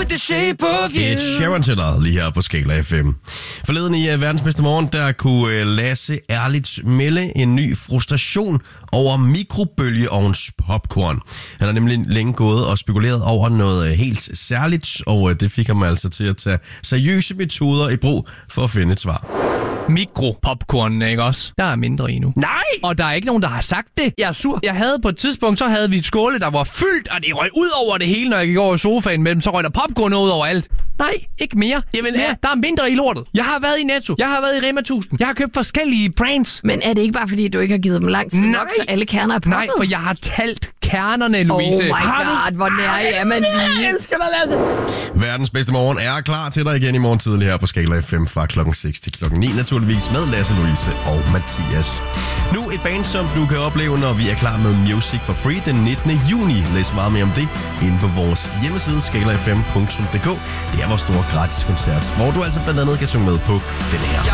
with the shape of you. Et Sharon til dig lige her på Skala FM. Forleden i Verdens Bedste Morgen, der kunne Lasse ærligt melde en ny frustration over mikrobølgeovns popcorn. Han har nemlig længe gået og spekuleret over noget helt særligt, og det fik ham altså til at tage seriøse metoder i brug for at finde et svar. Mikropopcorn, ikke også? Der er mindre i nu. Nej! Og der er ikke nogen, der har sagt det. Jeg er sur. Jeg havde på et tidspunkt, så havde vi et skåle, der var fyldt, og det røg ud over det hele, når jeg gik over i sofaen med dem. Så røg der popcorn ud over alt. Nej, ikke mere. Jamen, der er mindre i lortet. Jeg har været i Netto. Jeg har været i Rema 1000. Jeg har købt forskellige brands. Men er det ikke bare, fordi du ikke har givet dem lang tid nok, så alle kerner er poppet? Nej, for jeg har talt kernerne, Louise. Oh my god, hvor nær er man lige. Jeg elsker dig, Lasse. Verdens Bedste Morgen er klar til dig igen i morgen tidlig her på Skala FM fra klokken 6 til klokken 9, naturligvis med Lasse, Louise og Mathias. Nu et band, som du kan opleve, når vi er klar med Music for Free den 19. juni. Læs meget mere om det inde på vores hjemmeside skalafm.dk. Det er vores store gratis koncert, hvor du altså blandt andet kan synge med på den her.